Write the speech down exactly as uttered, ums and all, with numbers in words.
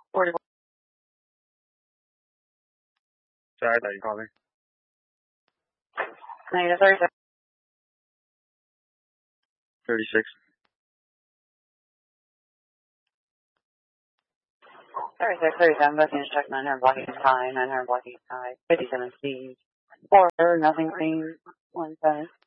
forty-four. Sorry, I thought you called me. Negative thirty-seven. thirty-six. thirty-six, thirty-seven, both units check nine hundred blocking high, nine hundred blocking high, fifty-seven speed. Four, nothing green, one seven.